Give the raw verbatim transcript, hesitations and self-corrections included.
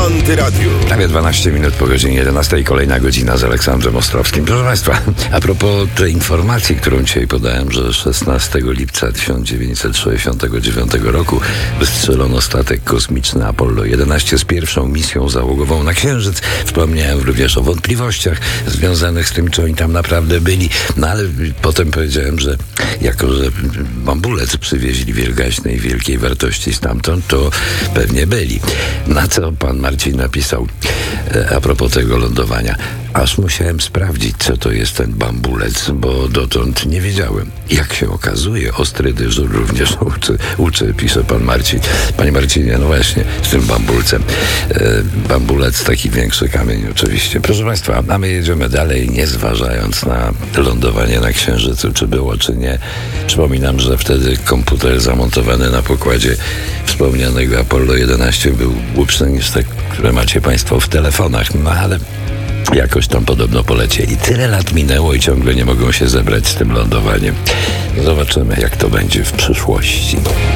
Antyradiu. Prawie dwanaście minut po godzinie jedenastej, kolejna godzina z Aleksandrem Ostrowskim. Proszę Państwa, a propos tej informacji, którą dzisiaj podałem, że szesnastego lipca tysiąc dziewięćset sześćdziesiątego dziewiątego roku wystrzelono statek kosmiczny Apollo jedenaście z pierwszą misją załogową na Księżyc. Wspomniałem również o wątpliwościach związanych z tym, czy oni tam naprawdę byli. No ale potem powiedziałem, że jako, że bambulec przywieźli wielgaśnej, wielkiej wartości stamtąd, to pewnie byli. Na co pan Marcin napisał e, a propos tego lądowania. Aż musiałem sprawdzić, co to jest ten bambulec, bo dotąd nie wiedziałem. Jak się okazuje, ostry dyżur również uczy, uczy, pisze pan Marcin. Panie Marcinie, no właśnie, z tym bambulcem. E, bambulec, taki większy kamień oczywiście. Proszę Państwa, a my jedziemy dalej, nie zważając na lądowanie na Księżycu, czy było, czy nie. Przypominam, że wtedy komputer zamontowany na pokładzie wspomnianego Apollo jedenaście był głupszy niż te, które macie Państwo w telefonach. No ale jakoś tam podobno polecieli. Tyle lat minęło i ciągle nie mogą się zebrać z tym lądowaniem. Zobaczymy, jak to będzie w przyszłości.